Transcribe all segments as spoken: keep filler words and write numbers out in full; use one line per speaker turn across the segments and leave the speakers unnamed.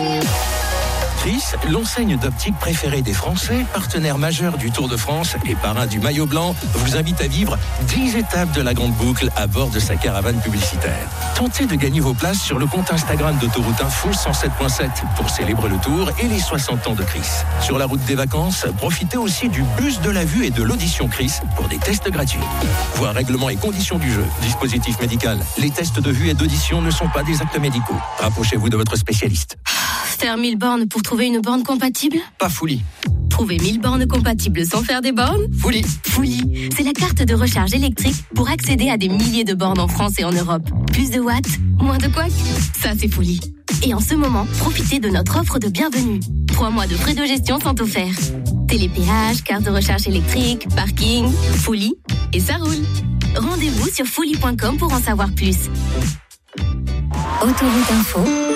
Chris, l'enseigne d'optique préférée des Français, partenaire majeur du Tour de France et parrain du maillot blanc, vous invite à vivre dix étapes de la Grande Boucle à bord de sa caravane publicitaire. Tentez de gagner vos places sur le compte Instagram d'Autoroute Info cent sept point sept pour célébrer le Tour et les soixante ans de Chris. Sur la route des vacances, profitez aussi du bus de la vue et de l'audition Chris pour des tests gratuits. Voir règlements et conditions du jeu, dispositif médical. Les tests de vue et d'audition ne sont pas des actes médicaux. Rapprochez-vous de votre spécialiste.
Faire mille bornes pour trouver une borne compatible ?
Pas Fully.
Trouver mille bornes compatibles sans faire des bornes ?
Fully.
Fully, c'est la carte de recharge électrique pour accéder à des milliers de bornes en France et en Europe. Plus de watts, moins de couacs. Ça, c'est Fully. Et en ce moment, profitez de notre offre de bienvenue. Trois mois de frais de gestion sont offerts. Télépéage, carte de recharge électrique, parking, Fully, et ça roule. Rendez-vous sur fully point com pour en savoir plus.
Autoroute Info.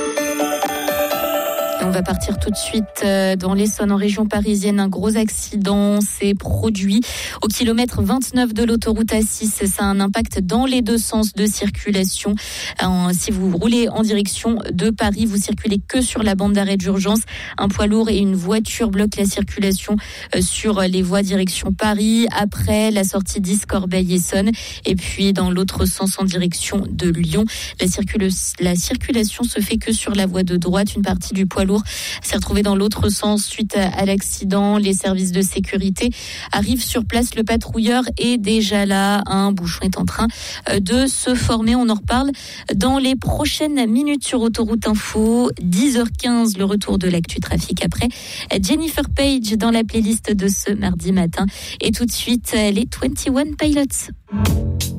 On va partir tout de suite dans l'Essonne, en région parisienne. Un gros accident s'est produit au kilomètre vingt-neuf de l'autoroute A six. Ça a un impact dans les deux sens de circulation. Si vous roulez en direction de Paris, vous circulez que sur la bande d'arrêt d'urgence. Un poids lourd et une voiture bloquent la circulation sur les voies direction Paris. Après la sortie dix Corbeil-Essonne. Et puis dans l'autre sens en direction de Lyon, la, circula- la circulation se fait que sur la voie de droite. Une partie du poids lourd s'est retrouvé dans l'autre sens suite à l'accident. Les services de sécurité arrivent sur place. Le patrouilleur est déjà là. Un bouchon est en train de se former. On en reparle dans les prochaines minutes sur Autoroute Info. dix heures quinze, le retour de l'actu trafic après Jennifer Page dans la playlist de ce mardi matin. Et tout de suite, les vingt et un Pilots.